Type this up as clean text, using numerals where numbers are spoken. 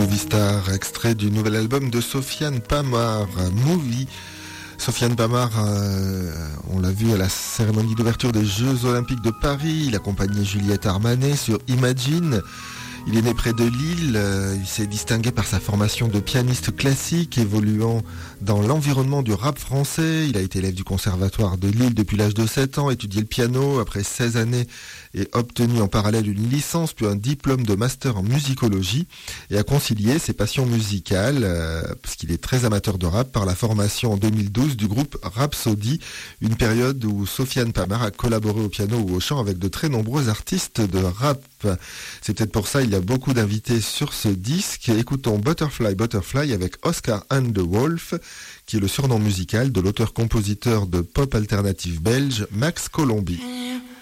Movie Star, extrait du nouvel album de Sofiane Pamar, Movie. Sofiane Pamar, on l'a vu à la cérémonie d'ouverture des Jeux Olympiques de Paris, il accompagnait Juliette Armanet sur Imagine. Il est né près de Lille, il s'est distingué par sa formation de pianiste classique, évoluant dans l'environnement du rap français. Il a été élève du conservatoire de Lille depuis l'âge de 7 ans, étudié le piano après 16 années et obtenu en parallèle une licence puis un diplôme de master en musicologie et a concilié ses passions musicales, parce qu'il est très amateur de rap, par la formation en 2012 du groupe Rhapsody, une période où Sofiane Pamar a collaboré au piano ou au chant avec de très nombreux artistes de rap. C'est peut-être pour ça il y a beaucoup d'invités sur ce disque. Écoutons Butterfly Butterfly avec Oscar and the Wolf, qui est le surnom musical de l'auteur-compositeur de pop alternative belge Max Colomby.